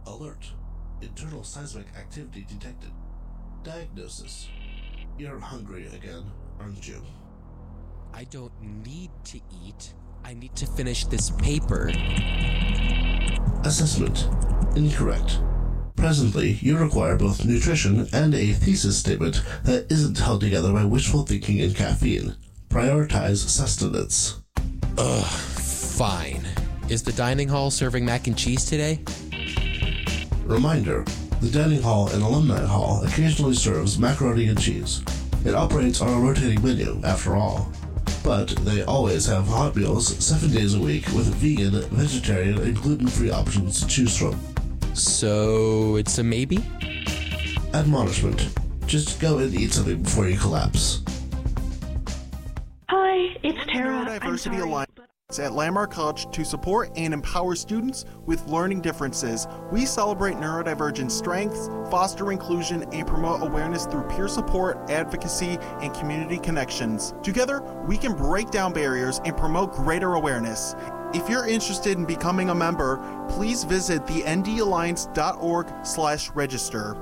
Alert. Internal seismic activity detected. Diagnosis. You're hungry again, aren't you? I don't need to eat. I need to finish this paper. Assessment. Incorrect. Presently, you require both nutrition and a thesis statement that isn't held together by wishful thinking and caffeine. Prioritize sustenance. Ugh, fine. Is the dining hall serving mac and cheese today? Reminder, the dining hall and alumni hall occasionally serves macaroni and cheese. It operates on a rotating menu, after all. But they always have hot meals 7 days a week with vegan, vegetarian, and gluten-free options to choose from. So, it's a maybe? Admonishment. Just go and eat something before you collapse. Hi, it's Tara. Neurodiversity Alliance at Landmark College to support and empower students with learning differences. We celebrate neurodivergent strengths, foster inclusion, and promote awareness through peer support, advocacy, and community connections. Together, we can break down barriers and promote greater awareness. If you're interested in becoming a member, please visit the ndalliance.org/register.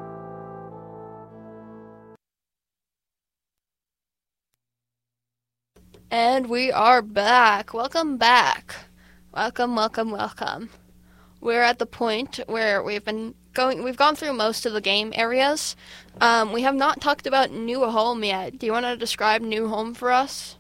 And we are back. Welcome back. Welcome. We're at the point where we've gone through most of the game areas. We have not talked about New Home yet. Do you want to describe New Home for us?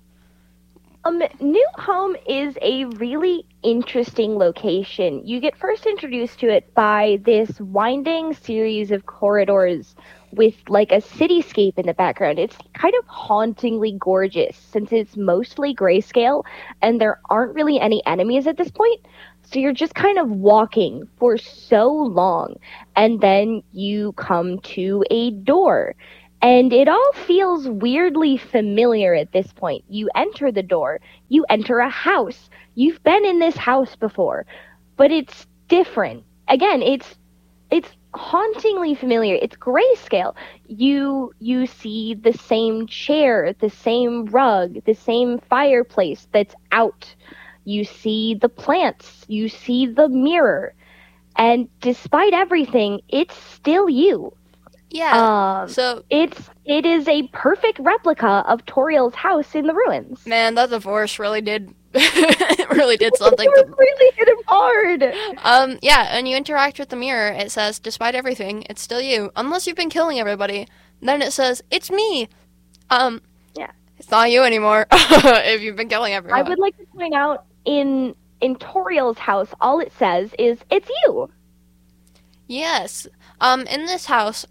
New Home is a really interesting location. You get first introduced to it by this winding series of corridors with like a cityscape in the background. It's kind of hauntingly gorgeous since it's mostly grayscale and there aren't really any enemies at this point. So you're just kind of walking for so long and then you come to a door. And it all feels weirdly familiar at this point. You enter the door, you enter a house. You've been in this house before, but it's different. Again, it's hauntingly familiar. It's grayscale. You see the same chair, the same rug, the same fireplace that's out. You see the plants, you see the mirror. And despite everything, it's still you. Yeah. It is a perfect replica of Toriel's house in the ruins. Man, that divorce really did really did something. It really hit him hard. Yeah, and you interact with the mirror. It says, despite everything, it's still you, unless you've been killing everybody. Then it says, it's me. Yeah, it's not you anymore if you've been killing everyone. I would like to point out in Toriel's house, all it says is, it's you. Yes. In this house,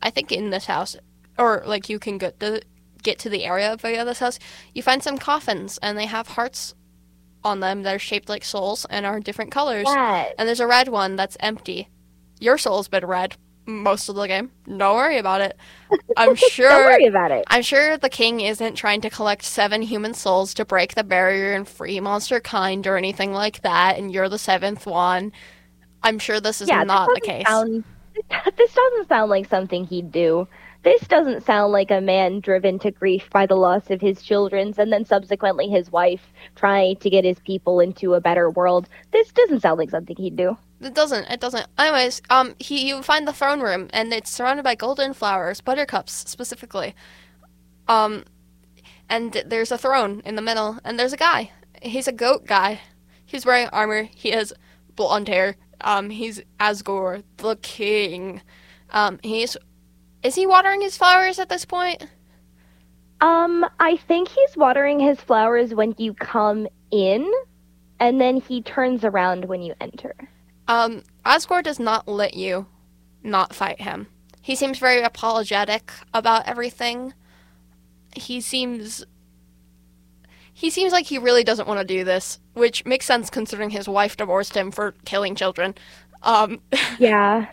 or like you can get to the area via this house, you find some coffins, and they have hearts on them that are shaped like souls and are different colors. Yes. And there's a red one that's empty. Your soul's been red most of the game. Don't worry about it. I'm sure. Don't worry about it. I'm sure the king isn't trying to collect 7 human souls to break the barrier and free monster kind or anything like that, and you're the 7th one. I'm sure this is not the case. This doesn't sound like something he'd do. This doesn't sound like a man driven to grief by the loss of his children and then subsequently his wife trying to get his people into a better world. This doesn't sound like something he'd do. It doesn't. Anyways, you find the throne room, and it's surrounded by golden flowers, buttercups specifically. And there's a throne in the middle, and there's a guy. He's a goat guy. He's wearing armor. He has blonde hair. He's Asgore, the king. Is he watering his flowers at this point? I think he's watering his flowers when you come in, and then he turns around when you enter. Asgore does not let you not fight him. He seems very apologetic about everything. He seems like he really doesn't want to do this, which makes sense considering his wife divorced him for killing children. Yeah.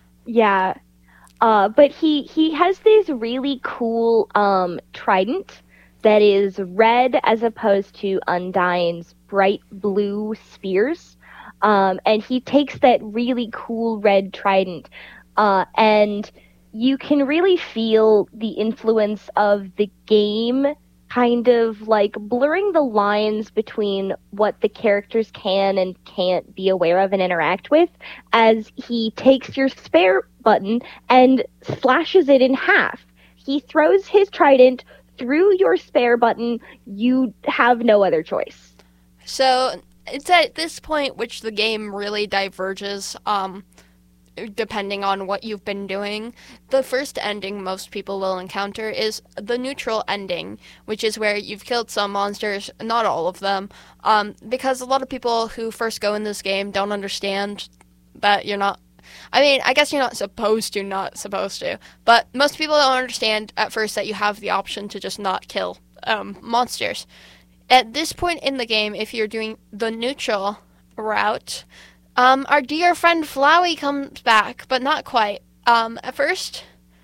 But he has this really cool trident that is red as opposed to Undyne's bright blue spears. And he takes that really cool red trident, and you can really feel the influence of the game kind of like blurring the lines between what the characters can and can't be aware of and interact with, as he takes your spare button and slashes it in half. He throws his trident through your spare button. You have no other choice. So it's at this point which the game really diverges, depending on what you've been doing. The first ending most people will encounter is the neutral ending, which is where you've killed some monsters, not all of them, because a lot of people who first go in this game don't understand that you're not... I mean, I guess you're not supposed to, but most people don't understand at first that you have the option to just not kill monsters. At this point in the game, if you're doing the neutral route, our dear friend Flowey comes back, but not quite. At first,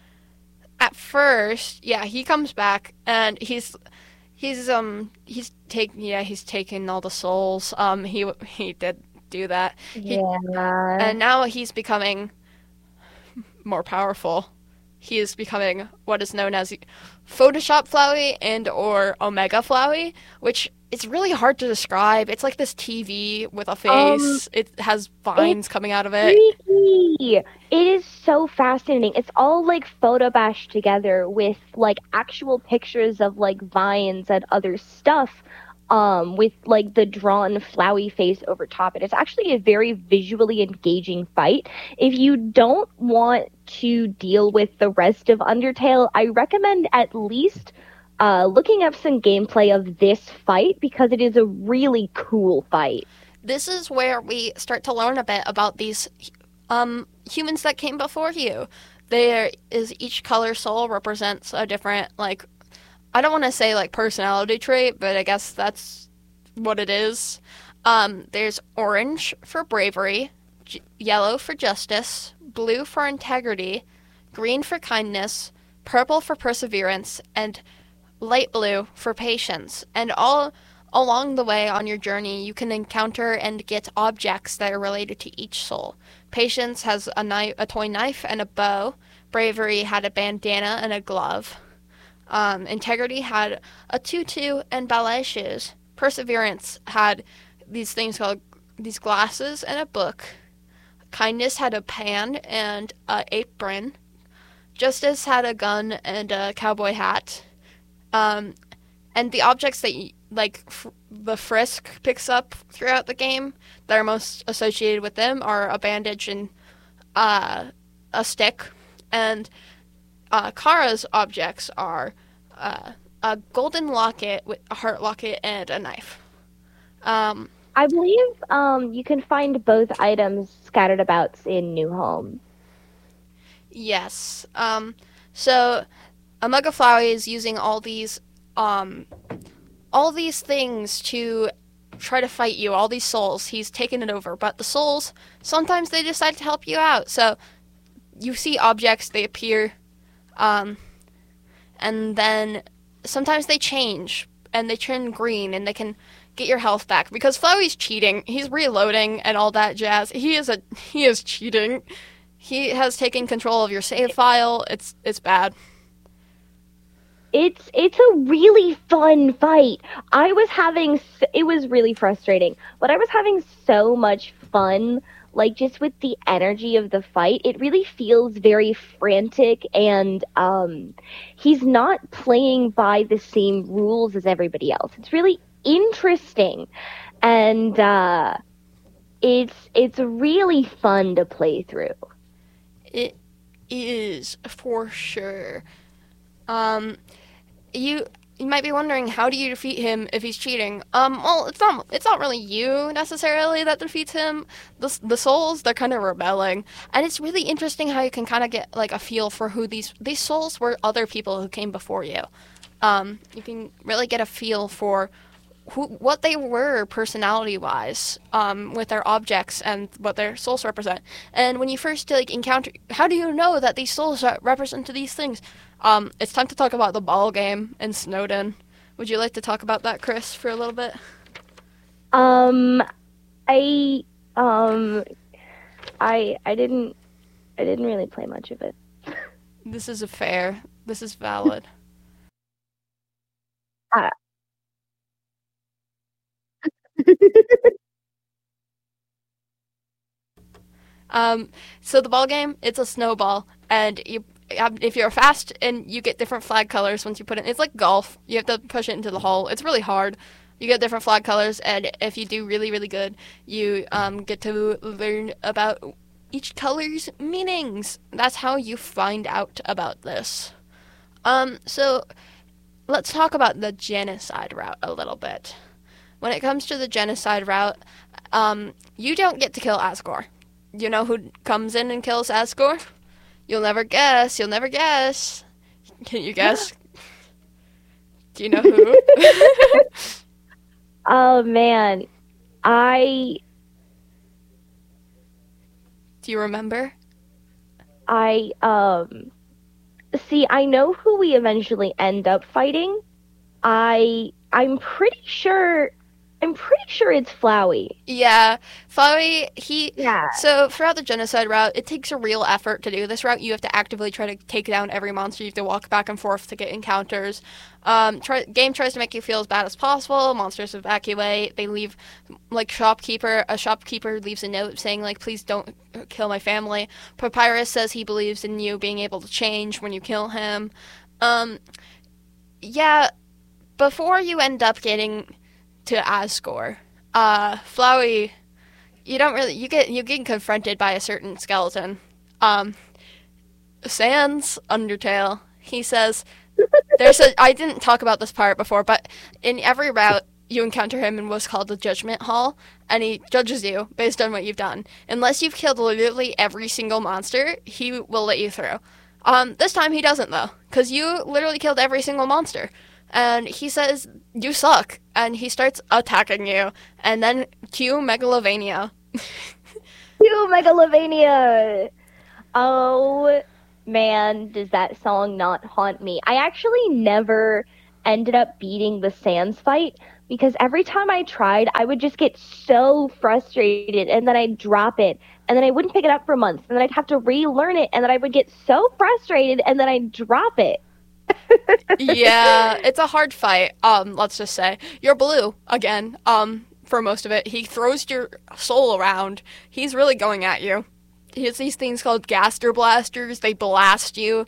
yeah, he comes back, and he's taking all the souls. He did do that. And now he's becoming more powerful. He is becoming what is known as Photoshop Flowey and or Omega Flowey, which is really hard to describe. It's like this TV with a face. It has vines coming out of it. Freaky. It is so fascinating. It's all like photobashed together with like actual pictures of like vines and other stuff, with like the drawn Flowey face over top. It's actually a very visually engaging fight. If you don't want to deal with the rest of Undertale, I recommend at least looking up some gameplay of this fight, because it is a really cool fight. This is where we start to learn a bit about these humans that came before you. There is each color soul represents a different, like, I don't want to say like personality trait, but I guess that's what it is. There's orange for bravery, yellow for justice, blue for integrity, green for kindness, purple for perseverance, and light blue for patience. And all along the way on your journey, you can encounter and get objects that are related to each soul. Patience has a toy knife and a bow. Bravery had a bandana and a glove. Integrity had a tutu and ballet shoes. Perseverance had these things called these glasses and a book. Kindness had a pan and an apron. Justice had a gun and a cowboy hat. And the objects that the Frisk picks up throughout the game that are most associated with them are a bandage and a stick. And Kara's objects are a golden locket, a heart locket, and a knife. I believe you can find both items scattered about in New Home. Yes. So Omega Flowey is using all these things to try to fight you, all these souls. He's taken it over, but the souls, sometimes they decide to help you out. So you see objects, they appear, and then sometimes they change, and they turn green, and they can get your health back. Because Flowey's cheating. He's reloading and all that jazz. He is cheating. He has taken control of your save file. It's bad. It's a really fun fight. It was really frustrating, but I was having so much fun, like just with the energy of the fight. It really feels very frantic, and he's not playing by the same rules as everybody else. It's really interesting, and it's really fun to play through. It is, for sure. You might be wondering, how do you defeat him if he's cheating? Well, it's not really you necessarily that defeats him. The souls, they're kind of rebelling, and it's really interesting how you can kind of get like a feel for who these souls were. Other people who came before you. You can really get a feel for what they were personality-wise, with their objects and what their souls represent. And when you first encounter, how do you know that these souls represent these things? It's time to talk about the ball game in Snowdin. Would you like to talk about that, Chris, for a little bit? I didn't really play much of it. This is valid. Uh, So the ball game, it's a snowball, and if you're fast and you get different flag colors once you put it, it's like golf. You have to push it into the hole. It's really hard. You get different flag colors, and if you do really, really good, you get to learn about each color's meanings. That's how you find out about this. So let's talk about the genocide route a little bit. When it comes to the genocide route, you don't get to kill Asgore. You know who comes in and kills Asgore? You'll never guess. You'll never guess. Can you guess? Do you know who? Oh man, I Do you remember? I see. I know who we eventually end up fighting. I'm pretty sure. I'm pretty sure it's Flowey. Yeah, Flowey, he... Yeah. So, throughout the genocide route, it takes a real effort to do this route. You have to actively try to take down every monster. You have to walk back and forth to get encounters. Game tries to make you feel as bad as possible. Monsters evacuate. They leave, like, a shopkeeper leaves a note saying, like, please don't kill my family. Papyrus says he believes in you being able to change when you kill him. Yeah, before you end up getting to Asgore, Flowey, you get confronted by a certain skeleton. Sans Undertale, he says, I didn't talk about this part before, but in every route, you encounter him in what's called the Judgment Hall, and he judges you based on what you've done. Unless you've killed literally every single monster, he will let you through. This time he doesn't, though, because you literally killed every single monster. And he says, you suck, and he starts attacking you, and then cue Megalovania. Cue Megalovania! Oh, man, does that song not haunt me. I actually never ended up beating the Sans fight, because every time I tried, I would just get so frustrated, and then I'd drop it, and then I wouldn't pick it up for months, and then I'd have to relearn it, and then I would get so frustrated, and then I'd drop it. Yeah, it's a hard fight. Let's just say you're blue again. For most of it, he throws your soul around. He's really going at you. He has these things called Gaster Blasters. They blast you.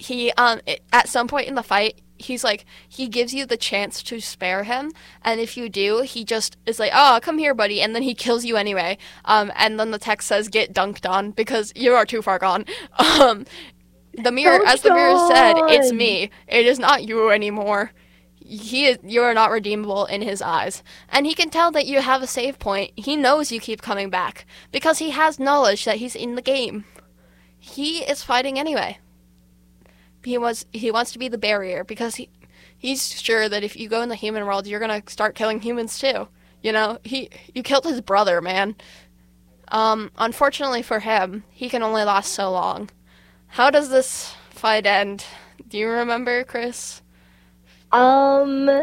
At some point in the fight, he gives you the chance to spare him, and if you do, he just is like, oh, come here, buddy, and then he kills you anyway. And then the text says, get dunked on, because you are too far gone. The mirror, as the mirror said, it's me. It is not you anymore. You are not redeemable in his eyes. And he can tell that you have a save point. He knows you keep coming back, because he has knowledge that he's in the game. He is fighting anyway. He wants to be the barrier, because he's sure that if you go in the human world, you're gonna start killing humans too. You know, you killed his brother, man. Unfortunately for him, he can only last so long. How does this fight end? Do you remember, Chris? So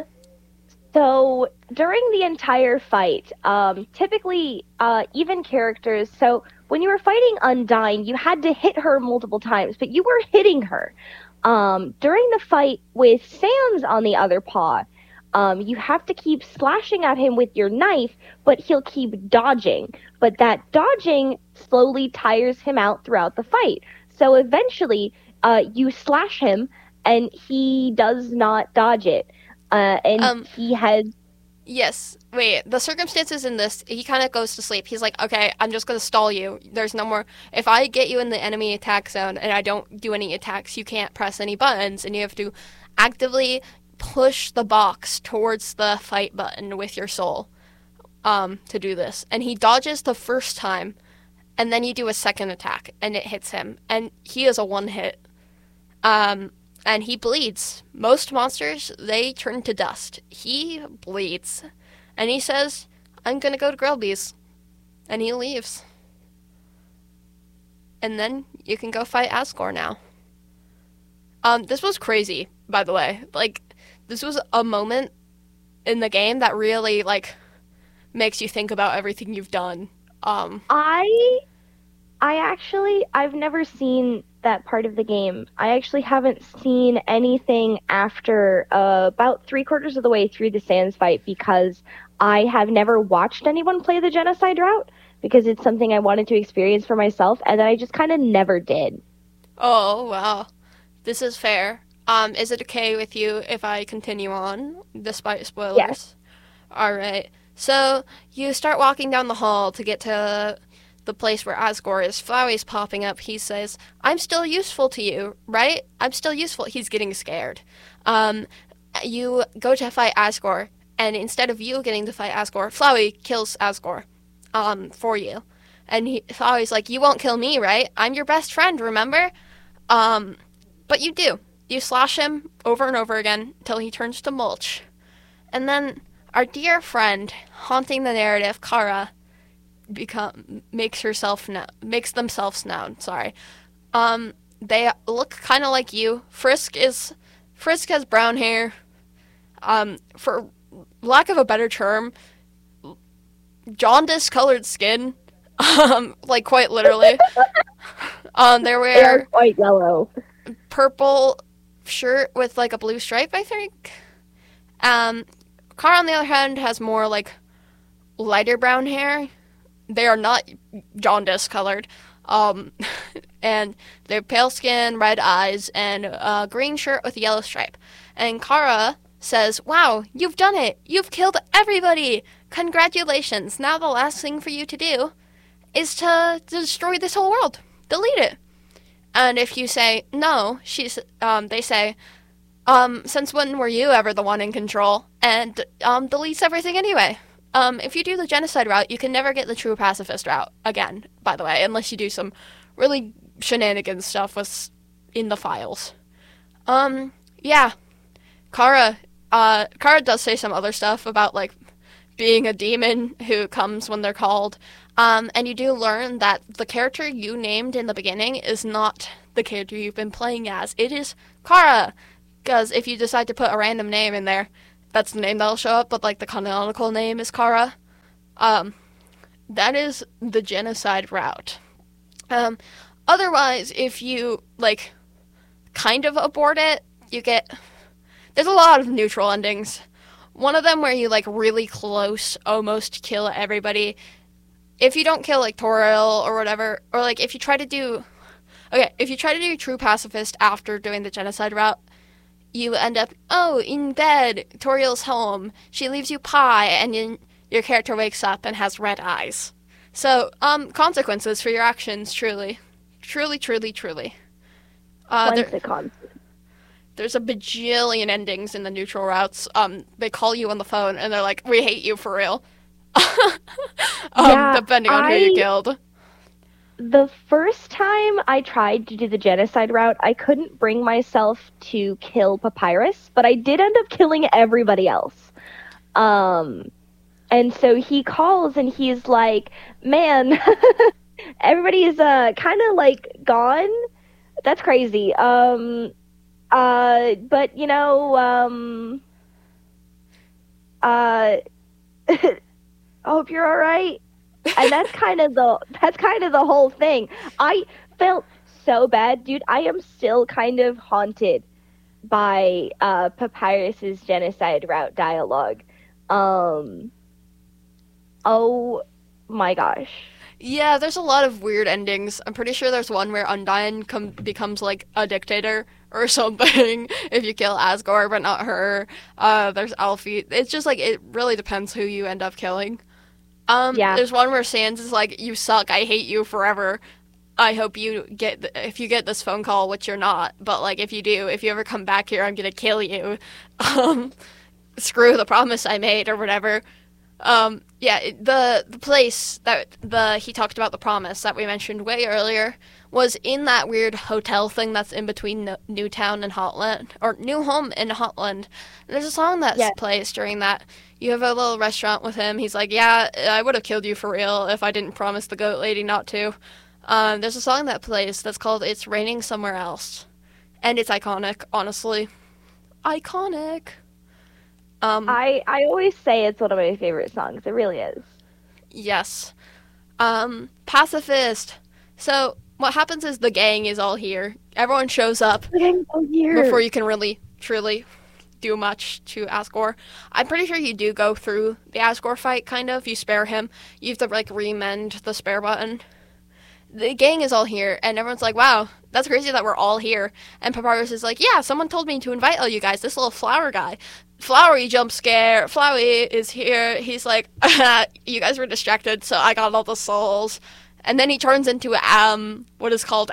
during the entire fight, typically, even characters, so when you were fighting Undyne, you had to hit her multiple times, but you were hitting her. During the fight with Sans on the other paw, you have to keep slashing at him with your knife, but he'll keep dodging. But that dodging slowly tires him out throughout the fight. So eventually, you slash him, and he does not dodge it. He has... Yes. Wait, the circumstances in this, he kind of goes to sleep. He's like, okay, I'm just going to stall you. There's no more... If I get you in the enemy attack zone and I don't do any attacks, you can't press any buttons, and you have to actively push the box towards the fight button with your soul to do this. And he dodges the first time, and then you do a second attack, and it hits him. And he is a one-hit. And he bleeds. Most monsters, they turn to dust. He bleeds. And he says, I'm gonna go to Grelby's. And he leaves. And then you can go fight Asgore now. This was crazy, by the way. Like, this was a moment in the game that really, like, makes you think about everything you've done. I've never seen that part of the game. I actually haven't seen anything after about 3/4 of the way through the Sans fight because I have never watched anyone play the genocide route because it's something I wanted to experience for myself, and then I just kind of never did. Oh, wow. This is fair. Is it okay with you if I continue on, despite spoilers? Yes. Alright. So, you start walking down the hall to get to the place where Asgore is. Flowey's popping up. He says, I'm still useful to you, right? I'm still useful. He's getting scared. You go to fight Asgore, and instead of you getting to fight Asgore, Flowey kills Asgore, for you. And Flowey's like, you won't kill me, right? I'm your best friend, remember? But you do. You slash him over and over again until he turns to mulch. And then our dear friend, haunting the narrative, Kara, makes themselves known. Sorry. They look kind of like you. Frisk has brown hair. For lack of a better term, jaundice-colored skin. Like quite literally. They are quite yellow. Purple shirt with like a blue stripe, I think. Kara, on the other hand, has more like lighter brown hair. They are not jaundice colored. And they're pale skin, red eyes, and a green shirt with a yellow stripe. And Kara says, wow, you've done it! You've killed everybody! Congratulations! Now the last thing for you to do is to destroy this whole world. Delete it. And if you say no, they say, since when were you ever the one in control? And deletes everything anyway. If you do the genocide route, you can never get the true pacifist route again, by the way, unless you do some really shenanigans stuff in the files. Yeah. Kara does say some other stuff about, like, being a demon who comes when they're called. And you do learn that the character you named in the beginning is not the character you've been playing as. It is Kara. Because if you decide to put a random name in there, that's the name that'll show up, but, like, the canonical name is Kara. That is the genocide route. Otherwise, if you, like, kind of abort it, there's a lot of neutral endings. One of them where you, like, really close almost kill everybody. If you don't kill, like, Toriel or whatever, or, like, if you try to do true pacifist after doing the genocide route, you end up, in bed, Toriel's home, she leaves you pie, and then your character wakes up and has red eyes. So, consequences for your actions, truly. Truly, truly, truly. There's a bajillion endings in the neutral routes. They call you on the phone, and they're like, we hate you for real. Depending on who you killed. The first time I tried to do the genocide route, I couldn't bring myself to kill Papyrus, but I did end up killing everybody else. And so he calls and he's like, man, everybody's kind of like gone. That's crazy. But I hope you're all right. And that's kind of the whole thing. I felt so bad, dude. I am still kind of haunted by Papyrus's genocide route dialogue. Oh my gosh. Yeah, there's a lot of weird endings. I'm pretty sure there's one where Undyne becomes like a dictator or something if you kill Asgore but not her. There's Alfie. It's just like, it really depends who you end up killing. There's one where Sans is like, you suck, I hate you forever. I hope you if you get this phone call, which you're not, but like if you do, if you ever come back here, I'm gonna kill you. Screw the promise I made or whatever. The place that he talked about, the promise that we mentioned way earlier, was in that weird hotel thing that's in between Newtown and Hotland, or New Home and Hotland. There's a song that plays during that. You have a little restaurant with him. He's like, yeah, I would have killed you for real if I didn't promise the goat lady not to. There's a song that plays that's called It's Raining Somewhere Else. And it's iconic, honestly. Iconic. I always say it's one of my favorite songs. It really is. Yes. Pacifist. So, what happens is the gang is all here. Everyone shows up The gang's all here. before you can really, truly do much to Asgore. I'm pretty sure you do go through the Asgore fight, kind of. You spare him. You have to, like, remend the spare button. The gang is all here, and everyone's like, wow, that's crazy that we're all here. And Papyrus is like, yeah, someone told me to invite all you guys, this little flower guy. Flowery jump scare. Flowey is here. He's like, you guys were distracted, so I got all the souls. And then he turns into what is called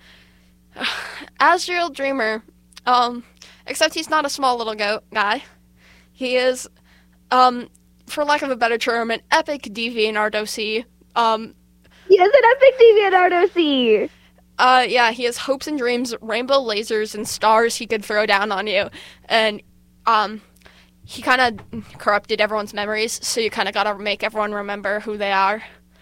Azrael Dreamer. Except he's not a small little goat guy. He is, for lack of a better term, an epic DeviantArt. He is an epic DeviantArt. Yeah, he has hopes and dreams, rainbow lasers, and stars he could throw down on you. And, he kind of corrupted everyone's memories, so you kind of gotta make everyone remember who they are.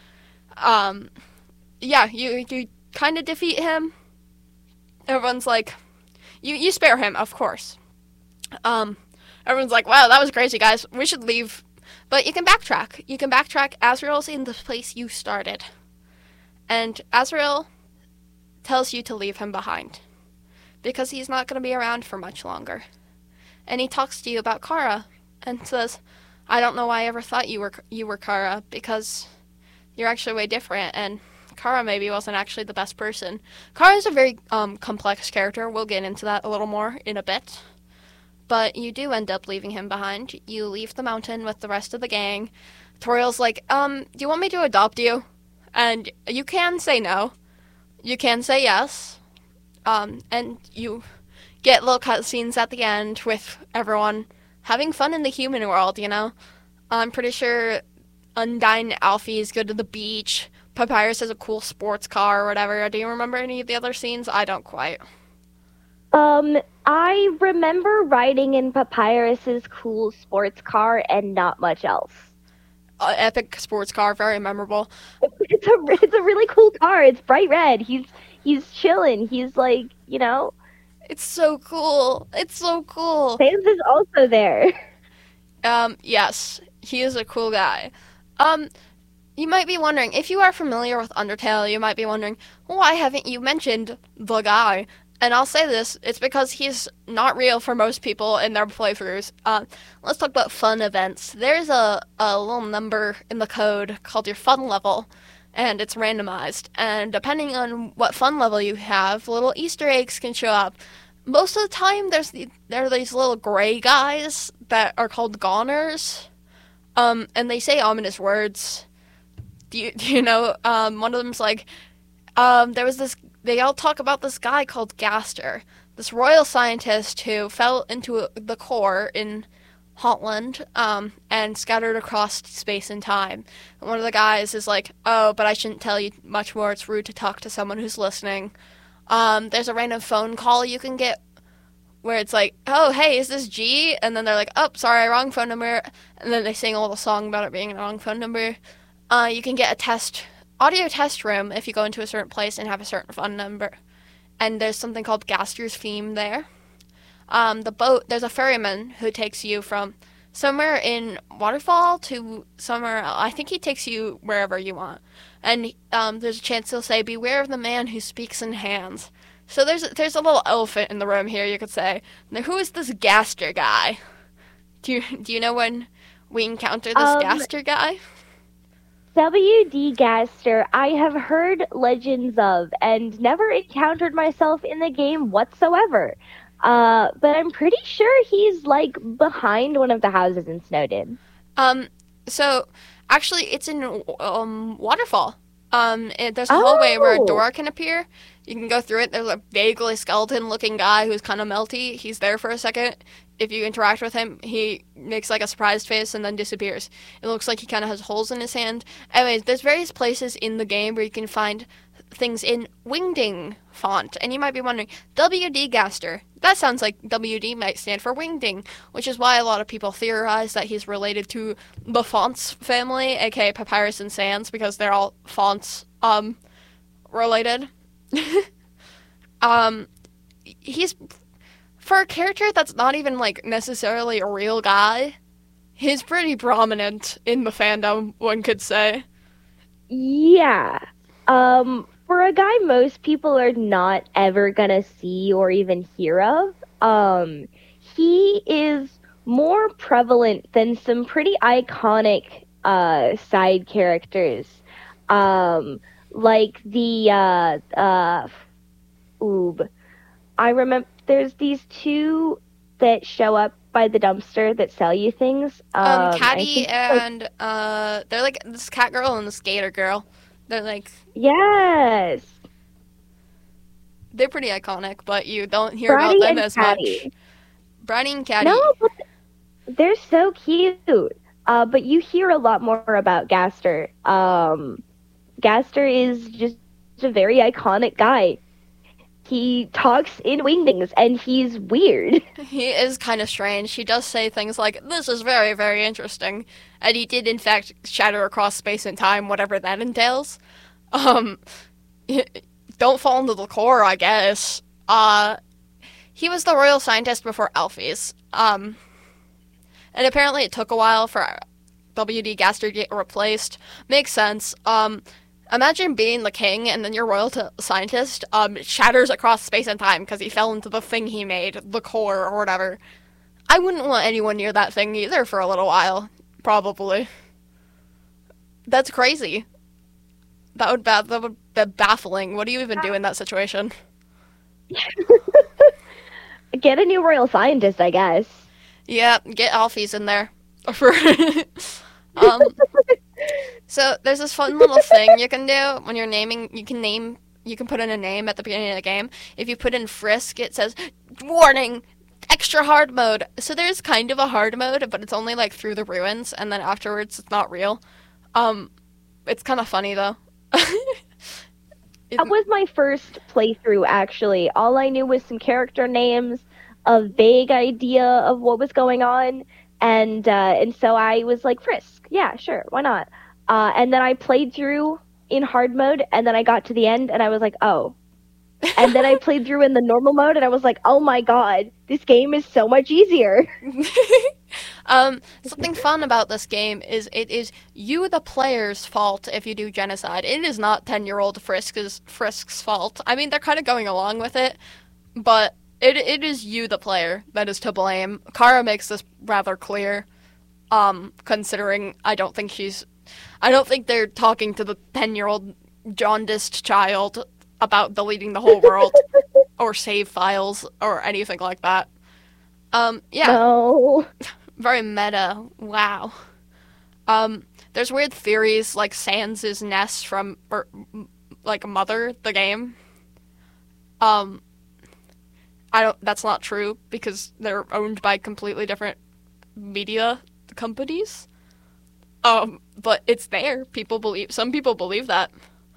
Yeah, you kind of defeat him. Everyone's like, you spare him, of course. Everyone's like, wow, that was crazy, guys. We should leave. But you can backtrack. You can backtrack. Azrael's in the place you started. And Azrael tells you to leave him behind. Because he's not going to be around for much longer. And he talks to you about Kara. And says, I don't know why I ever thought you were Kara. Because you're actually way different. And Kara maybe wasn't actually the best person. Kara is a very complex character. We'll get into that a little more in a bit. But you do end up leaving him behind. You leave the mountain with the rest of the gang. Toriel's like, do you want me to adopt you? And you can say no. You can say yes. And you get little cutscenes at the end with everyone having fun in the human world, you know? I'm pretty sure Undyne Alfie's go to the beach. Papyrus has a cool sports car or whatever. Do you remember any of the other scenes? I don't quite. I remember riding in Papyrus's cool sports car and not much else. Epic sports car, very memorable. It's a really cool car. It's bright red. He's chilling. He's like, you know. It's so cool. It's so cool. Sans is also there. Yes, he is a cool guy. You might be wondering, if you are familiar with Undertale, you might be wondering, why haven't you mentioned the guy? And I'll say this, it's because he's not real for most people in their playthroughs. Let's talk about fun events. There's a little number in the code called your fun level, and it's randomized. And depending on what fun level you have, little Easter eggs can show up. Most of the time, there are these little gray guys that are called goners, and they say ominous words. Do you know, one of them's like, they all talk about this guy called Gaster, this royal scientist who fell into the core in Hotland, and scattered across space and time. And one of the guys is like, oh, but I shouldn't tell you much more, it's rude to talk to someone who's listening. There's a random phone call you can get where it's like, oh, hey, is this G? And then they're like, oh, sorry, wrong phone number. And then they sing a little song about it being a wrong phone number. You can get a audio test room if you go into a certain place and have a certain phone number. And there's something called Gaster's Theme there. There's a ferryman who takes you from somewhere in Waterfall to somewhere, I think he takes you wherever you want. And there's a chance he'll say, beware of the man who speaks in hands. So there's a little elephant in the room here, you could say. Now, who is this Gaster guy? Do you know when we encounter this Gaster guy? W.D. Gaster, I have heard legends of and never encountered myself in the game whatsoever. But I'm pretty sure he's, like, behind one of the houses in Snowdin. So, actually, it's in, Waterfall. There's a hallway where a door can appear. You can go through it. There's a vaguely skeleton-looking guy who's kind of melty. He's there for a second. If you interact with him, he makes, like, a surprised face and then disappears. It looks like he kind of has holes in his hand. Anyways, there's various places in the game where you can find things in Wingding font. And you might be wondering, W.D. Gaster. That sounds like W.D. might stand for Wingding, which is why a lot of people theorize that he's related to the Fonts family, aka Papyrus and Sans, because they're all Fonts, related. He's, for a character that's not even, like, necessarily a real guy, he's pretty prominent in the fandom, one could say. Yeah. for a guy most people are not ever gonna see or even hear of, he is more prevalent than some pretty iconic side characters. Like the Oob. I remember there's these two that show up by the dumpster that sell you things. Caddy and they're like this cat girl and this gator girl. They're like yes, they're pretty iconic, but you don't hear Bratty about them and as Caddy. much. Bratty and Caddy. No, but they're so cute. But you hear a lot more about Gaster. Gaster is just a very iconic guy. He talks in Wingdings, and he's weird. He is kind of strange. He does say things like, "This is very, very interesting," and he did in fact shatter across space and time, whatever that entails. Don't fall into the core, I guess. He was the royal scientist before Alphys. And apparently it took a while for WD Gaster to get replaced. Makes sense. Imagine being the king and then your royal scientist shatters across space and time because he fell into the thing he made, the core or whatever. I wouldn't want anyone near that thing either for a little while, probably. That's crazy. That would be baffling. What do you even do in that situation? Get a new royal scientist, I guess. Yeah, get Alphys in there. So there's this fun little thing you can do when you're naming. You can put in a name at the beginning of the game. If you put in Frisk, it says, "Warning, extra hard mode." So there's kind of a hard mode, but it's only like through the ruins, and then afterwards it's not real. It's kind of funny though. That was my first playthrough, actually. All I knew was some character names, a vague idea of what was going on, and so I was like, Frisk, yeah, sure, why not? And then I played through in hard mode, and then I got to the end, and I was like, oh. And then I played through in the normal mode, and I was like, oh my god, this game is so much easier. Something fun about this game is it is you, the player's fault if you do genocide. It is not 10-year-old Frisk's fault. I mean, they're kind of going along with it, but it is you, the player, that is to blame. Kara makes this rather clear, considering I don't think they're talking to the 10-year-old jaundiced child about deleting the whole world or save files or anything like that. Yeah. No. Very meta. Wow. There's weird theories like Sans' Nest from, like, Mother, the game. That's not true because they're owned by completely different media companies. But it's there. Some people believe that.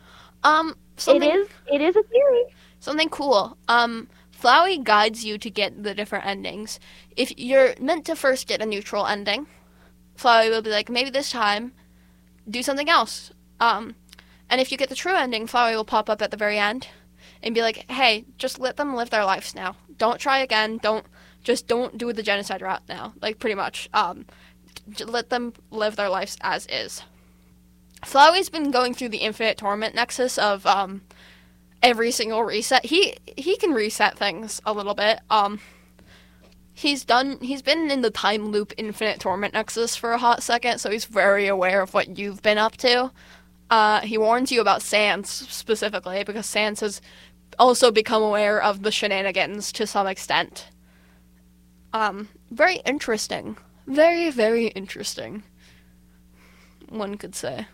It is a theory. Something cool. Flowey guides you to get the different endings. If you're meant to first get a neutral ending, Flowey will be like, maybe this time, do something else. And if you get the true ending, Flowey will pop up at the very end and be like, hey, just let them live their lives now. Don't try again. Don't do the genocide route now. Like, pretty much. Let them live their lives as is. Flowey's been going through the infinite torment nexus of every single reset. He can reset things a little bit. He's been in the time loop infinite torment nexus for a hot second, so he's very aware of what you've been up to. He warns you about Sans specifically because Sans has also become aware of the shenanigans to some extent. Very interesting. Very, very interesting, one could say.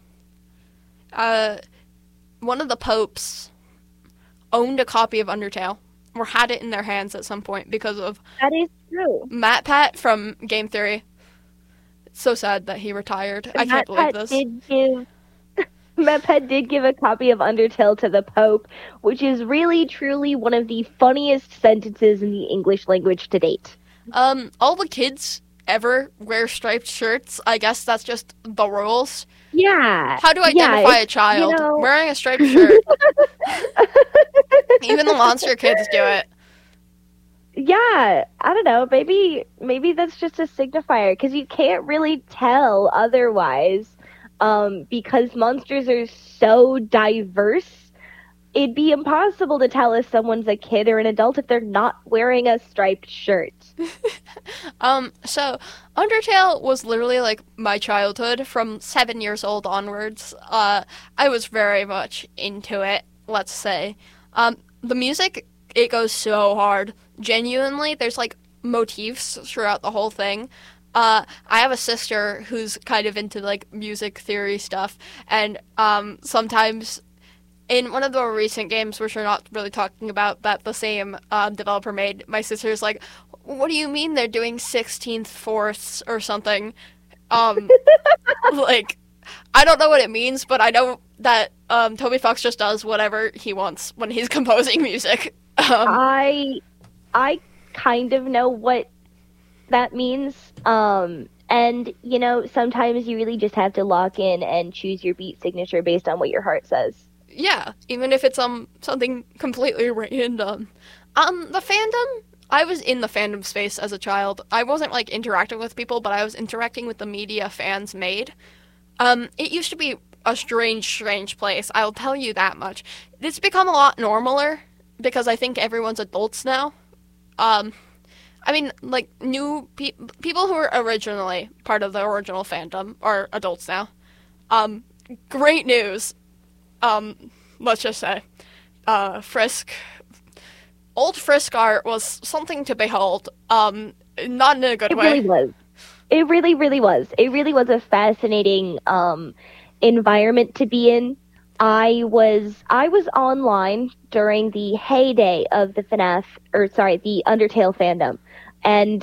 One of the popes owned a copy of Undertale, or had it in their hands at some point because of That is true. MatPat from Game Theory. It's so sad that he retired. I can't believe this. MatPat did give a copy of Undertale to the Pope, which is really, truly one of the funniest sentences in the English language to date. All the kids ever wear striped shirts. I guess that's just the rules. Yeah. How do I identify a child? Wearing a striped shirt. Even the monster kids do it. Yeah, I don't know. Maybe that's just a signifier because you can't really tell otherwise. Because monsters are so diverse. it'd be impossible to tell if someone's a kid or an adult if they're not wearing a striped shirt. So Undertale was literally like my childhood from 7 years old onwards. I was very much into it, let's say. The music, it goes so hard. Genuinely, there's like motifs throughout the whole thing. I have a sister who's kind of into like music theory stuff, and sometimes in one of the more recent games, which we're not really talking about, that the same developer made, my sister's like, what do you mean they're doing 16th fourths or something? Like, I don't know what it means, but I know that Toby Fox just does whatever he wants when he's composing music. I kind of know what that means. And, you know, sometimes you really just have to lock in and choose your beat signature based on what your heart says. Yeah, even if it's something completely random. The fandom, I was in the fandom space as a child. I wasn't like interacting with people, but I was interacting with the media fans made. It used to be a strange place, I'll tell you that much. It's become a lot normaler because I think everyone's adults now. I mean, like, new people who were originally part of the original fandom are adults now. Great news. Let's just say, Frisk, old Frisk art was something to behold. Not in a good way. It really was. It really, really was. It really was a fascinating environment to be in. I was online during the heyday of the the Undertale fandom, and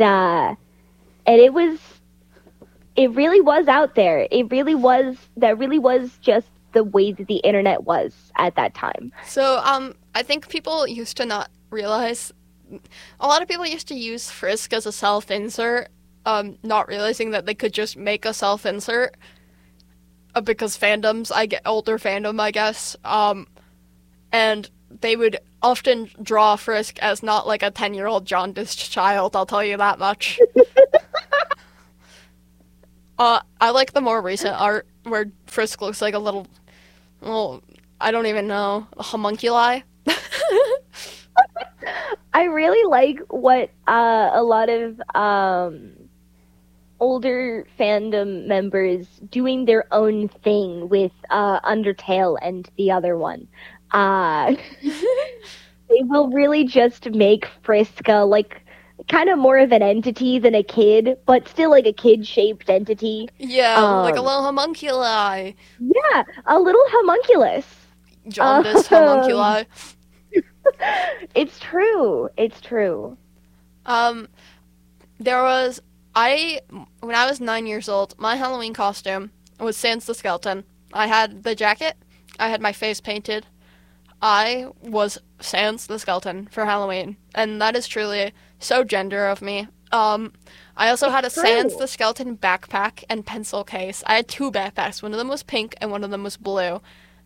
it really was out there. That really was just the way that the internet was at that time. So, I think people used to not realize, a lot of people used to use Frisk as a self-insert, not realizing that they could just make a self-insert, because older fandom, I guess, and they would often draw Frisk as not like a 10-year-old jaundiced child, I'll tell you that much. I like the more recent art where Frisk looks like a little, I don't even know, a homunculi. I really like what a lot of older fandom members doing their own thing with Undertale and the other one. They will really just make Friska like kind of more of an entity than a kid, but still like a kid-shaped entity. Yeah, like a little homunculi. Yeah, a little homunculus. Jaundiced homunculi. It's true. It's true. When I was 9 years old, my Halloween costume was Sans the Skeleton. I had the jacket. I had my face painted. I was Sans the Skeleton for Halloween, and that is truly so gender of me. I also had a Sans the Skeleton backpack and pencil case. I had two backpacks. One of them was pink and one of them was blue.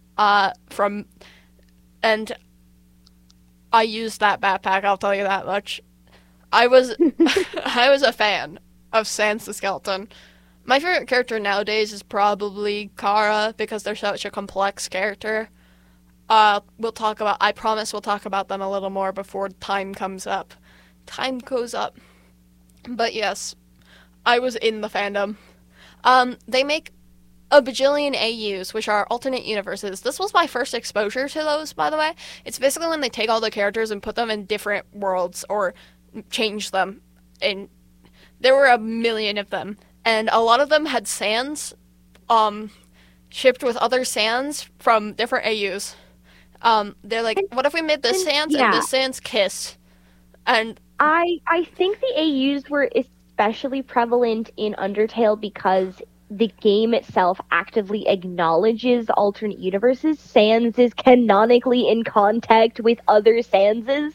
And I used that backpack, I'll tell you that much. I was a fan of Sans the Skeleton. My favorite character nowadays is probably Kara, because they're such a complex character. I promise we'll talk about them a little more before time comes up. Time goes up. But yes, I was in the fandom. They make a bajillion AUs, which are alternate universes. This was my first exposure to those, by the way. It's basically when they take all the characters and put them in different worlds or change them. And there were a million of them. And a lot of them had Sans, shipped with other Sans from different AUs. They're like, what if we made this Sans and this Sans kiss? And I think the AUs were especially prevalent in Undertale because the game itself actively acknowledges alternate universes. Sans is canonically in contact with other Sanses.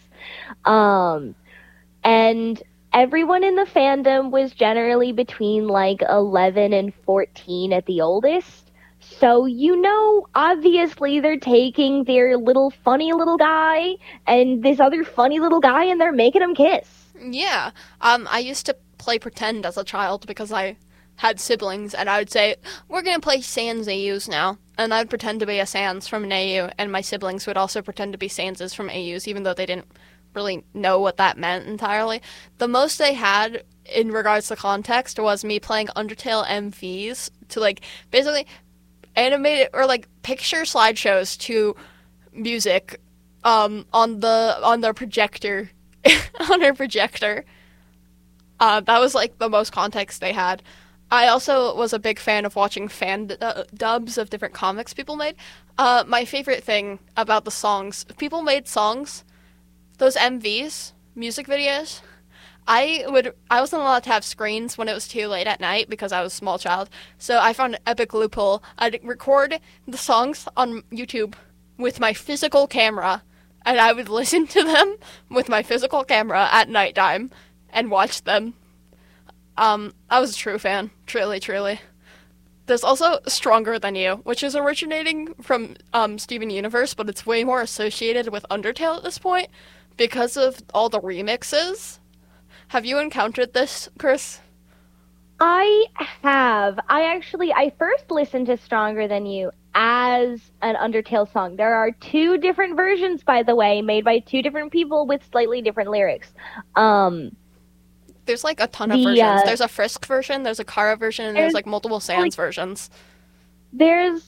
And everyone in the fandom was generally between like 11 and 14 at the oldest. So, obviously they're taking their funny little guy and this other funny little guy and they're making them kiss. Yeah. I used to play pretend as a child because I had siblings, and I would say, we're going to play Sans AUs now. And I'd pretend to be a Sans from an AU, and my siblings would also pretend to be Sanses from AUs, even though they didn't really know what that meant entirely. The most they had in regards to context was me playing Undertale MVs to, like, basically animate it, or, like, picture slideshows to music on their projector, on our projector. That was, like, the most context they had. I also was a big fan of watching fan dubs of different comics people made. My favorite thing about the songs, people made songs, those MVs, music videos. I wasn't allowed to have screens when it was too late at night because I was a small child, so I found an epic loophole. I'd record the songs on YouTube with my physical camera, and I would listen to them with my physical camera at nighttime and watch them. I was a true fan. Truly. There's also Stronger Than You, which is originating from Steven Universe, but it's way more associated with Undertale at this point because of all the remixes. Have you encountered this, Chris? I have. I first listened to Stronger Than You as an Undertale song. There are 2 different versions, by the way, made by 2 different people with slightly different lyrics. There's, like, a ton of versions. There's a Frisk version, there's a Kara version, and there's like, multiple Sans versions. There's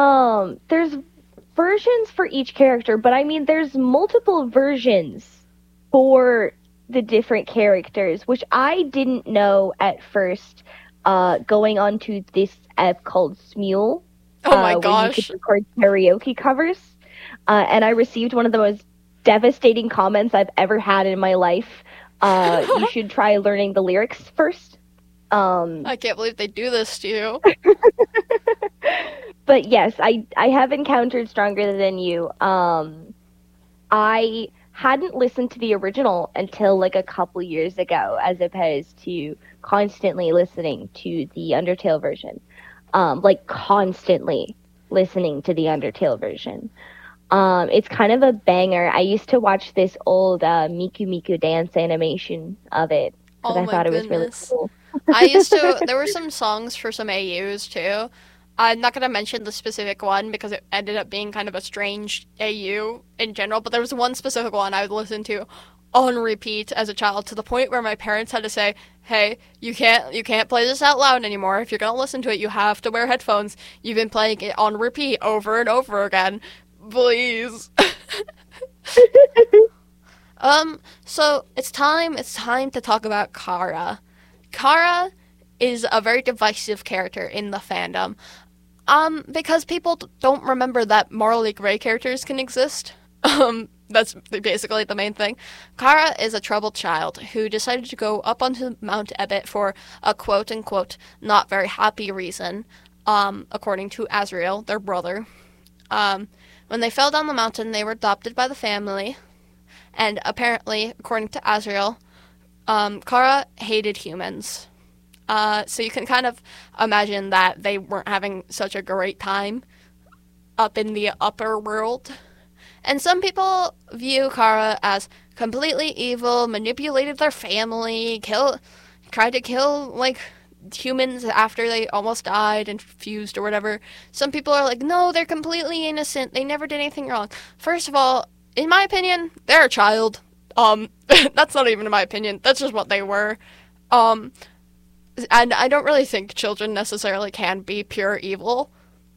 versions for each character, but I mean, there's multiple versions for the different characters, which I didn't know at first, going onto this app called Smule. Oh my gosh. Where you could record karaoke covers. And I received one of the most devastating comments I've ever had in my life. You should try learning the lyrics first. I can't believe they do this to you. But yes, I have encountered Stronger Than You. I hadn't listened to the original until like a couple years ago, as opposed to constantly listening to the Undertale version. Like constantly listening to the Undertale version. It's kind of a banger. I used to watch this old Miku Miku dance animation of it because I thought it was really cool. There were some songs for some AUs too. I'm not going to mention the specific one because it ended up being kind of a strange AU in general, but there was one specific one I would listen to on repeat as a child, to the point where my parents had to say, hey, you can't play this out loud anymore. If you're going to listen to it, you have to wear headphones. You've been playing it on repeat over and over again. Please. So it's time to talk about Kara. Kara is a very divisive character in the fandom. Because people don't remember that morally gray characters can exist. That's basically the main thing. Kara is a troubled child who decided to go up onto Mount Ebit for a quote-unquote not very happy reason, according to Azrael, their brother. When they fell down the mountain, they were adopted by the family, and apparently, according to Azrael, Kara hated humans. So you can kind of imagine that they weren't having such a great time up in the upper world. And some people view Kara as completely evil, manipulated their family, tried to kill, like, humans after they almost died and fused or whatever. Some people are like, no, they're completely innocent. They never did anything wrong. First of all, in my opinion, they're a child. That's not even in my opinion. That's just what they were. And I don't really think children necessarily can be pure evil.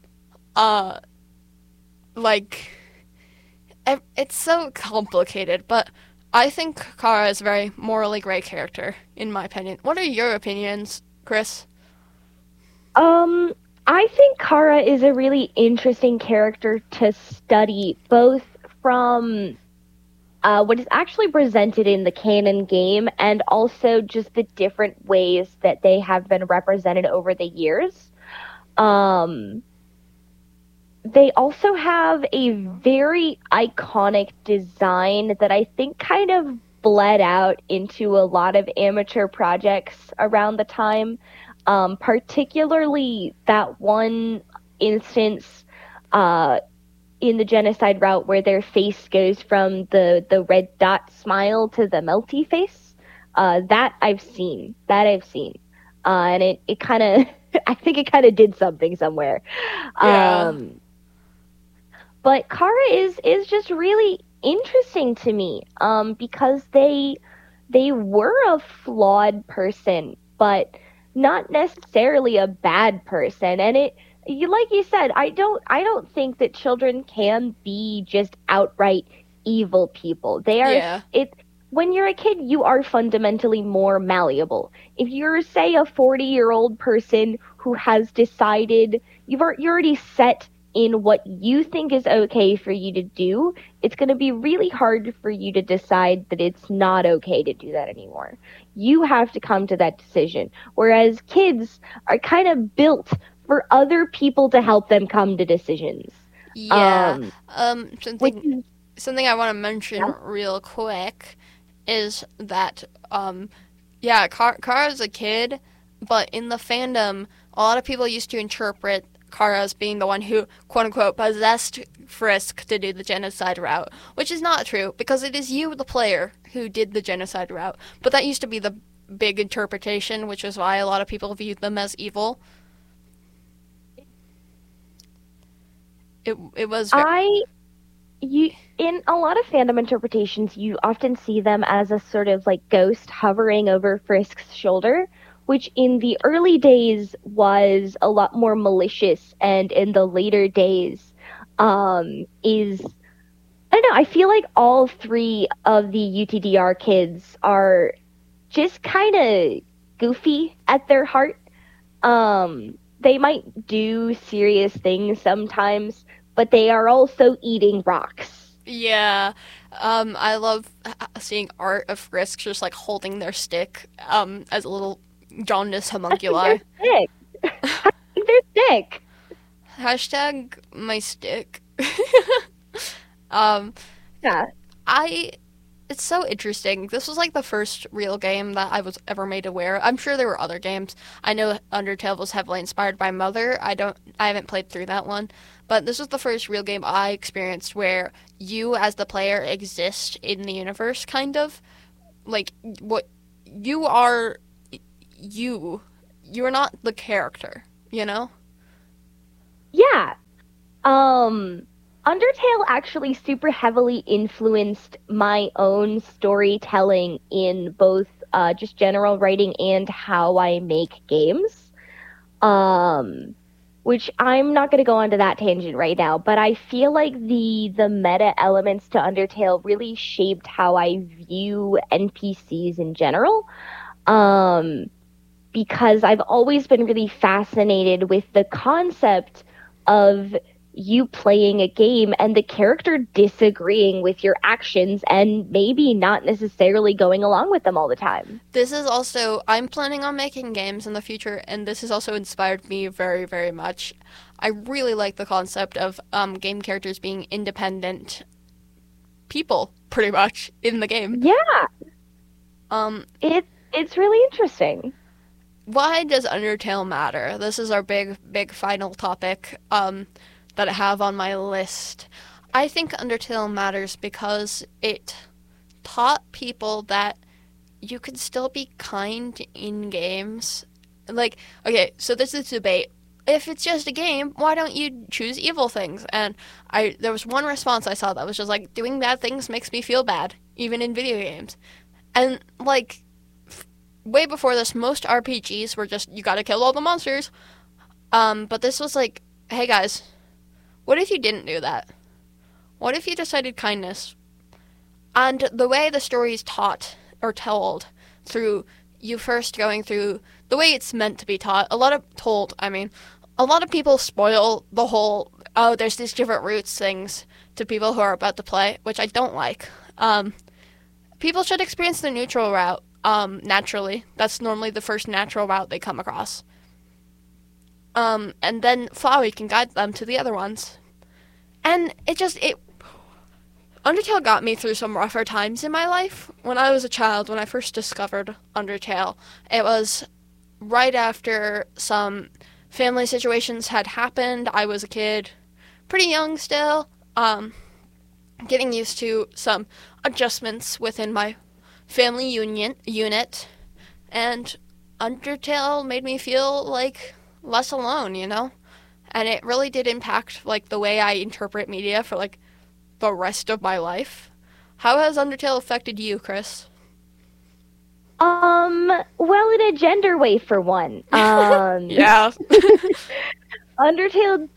It's so complicated, but I think Kara is a very morally gray character, in my opinion. What are your opinions, Chris? I think Kara is a really interesting character to study, both from what is actually presented in the canon game, and also just the different ways that they have been represented over the years. They also have a very iconic design that I think kind of bled out into a lot of amateur projects around the time. Particularly that one instance in the genocide route where their face goes from the red dot smile to the melty face. That I've seen. and it kind of I think it kind of did something somewhere. Yeah. But Kara is just really interesting to me, because they were a flawed person, but not necessarily a bad person. And like you said, I don't think that children can be just outright evil people. They are Yeah. When you're a kid, you are fundamentally more malleable. If you're, say, a 40-year-old person who has decided you're already set in what you think is okay for you to do, it's going to be really hard for you to decide that it's not okay to do that anymore. You have to come to that decision. Whereas kids are kind of built for other people to help them come to decisions. Yeah. Which Something I want to mention real quick is that, Kara's a kid, but in the fandom, a lot of people used to interpret Kara as being the one who, quote-unquote, possessed Frisk to do the genocide route, which is not true, because it is you, the player, who did the genocide route. But that used to be the big interpretation, which is why a lot of people viewed them as evil. It was... In a lot of fandom interpretations, you often see them as a sort of like ghost hovering over Frisk's shoulder, which in the early days was a lot more malicious, and in the later days is, I don't know, I feel like all three of the UTDR kids are just kind of goofy at their heart. They might do serious things sometimes, but they are also eating rocks. Yeah. I love seeing art of Frisk just like holding their stick as a little jaundiced homunculi. They're sick. They're sick. Hashtag my stick. Yeah. It's so interesting. This was like the first real game that I was ever made aware. I'm sure there were other games. I know Undertale was heavily inspired by Mother. I haven't played through that one, but this was the first real game I experienced where you as the player exist in the universe, kind of. Like, what you are, you are not the character, you know? Yeah. Undertale actually super heavily influenced my own storytelling in both just general writing and how I make games. Which I'm not going to go onto that tangent right now, but I feel like the meta elements to Undertale really shaped how I view NPCs in general. Because I've always been really fascinated with the concept of you playing a game and the character disagreeing with your actions and maybe not necessarily going along with them all the time. This is also, I'm planning on making games in the future, and this has also inspired me very, very much. I really like the concept of game characters being independent people, pretty much, in the game. Yeah. It's really interesting. Why does Undertale matter? This is our big final topic that I have on my list. I think Undertale matters because it taught people that you can still be kind in games. Like, okay, so there's this debate. If it's just a game, why don't you choose evil things? And there was one response I saw that was just like, doing bad things makes me feel bad, even in video games. And, like, way before this, most RPGs were just, you gotta kill all the monsters. But this was like, hey guys, what if you didn't do that? What if you decided kindness? And the way the story is taught or told, through you first going through the way it's meant to be taught, a lot of people spoil the whole, oh, there's these different routes things to people who are about to play, which I don't like. People should experience the neutral route naturally. That's normally the first natural route they come across. And then Flowey can guide them to the other ones. And Undertale got me through some rougher times in my life. When I was a child, when I first discovered Undertale, it was right after some family situations had happened. I was a kid, pretty young still, getting used to some adjustments within my family unit, and Undertale made me feel like less alone, you know? And it really did impact like the way I interpret media for like the rest of my life. How has Undertale affected you, Chris? Well, in a gender way for one. Yeah. Undertale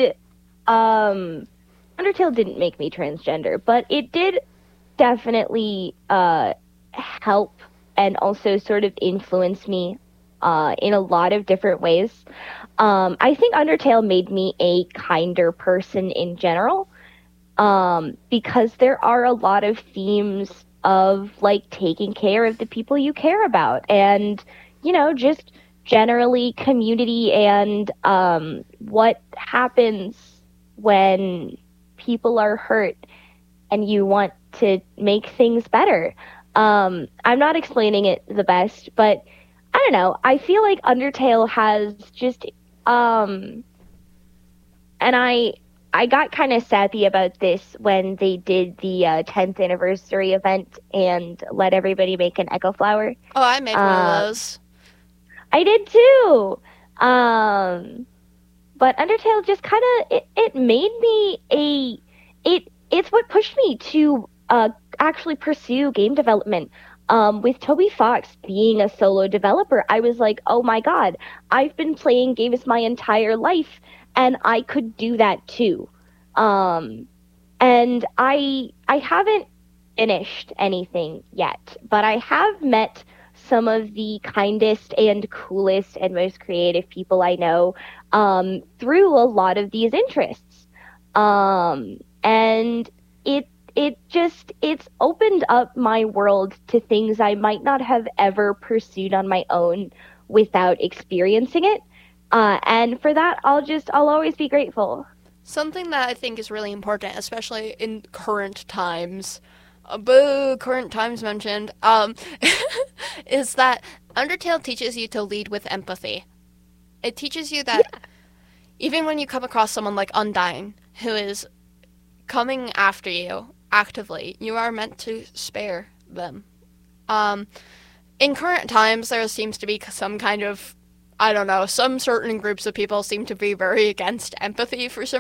didn't make me transgender, but it did definitely help and also sort of influence me in a lot of different ways. I think Undertale made me a kinder person in general, because there are a lot of themes of like taking care of the people you care about, and just generally community and what happens when people are hurt and you want to make things better. I'm not explaining it the best, but I don't know. I feel like Undertale has just and I got kind of sappy about this when they did the 10th anniversary event and let everybody make an Echo Flower. Oh, I made one of those. I did too. But Undertale just kind of it made me it's what pushed me to actually pursue game development. With Toby Fox being a solo developer, I was like, oh my god, I've been playing games my entire life, and I could do that too. And I haven't finished anything yet, but I have met some of the kindest and coolest and most creative people I know through a lot of these interests. And it's opened up my world to things I might not have ever pursued on my own without experiencing it. And for that, I'll always be grateful. Something that I think is really important, especially in current times, current times mentioned, is that Undertale teaches you to lead with empathy. It teaches you that even when you come across someone like Undyne, who is coming after you actively, you are meant to spare them. In current times, there seems to be some kind of, I don't know, some certain groups of people seem to be very against empathy for some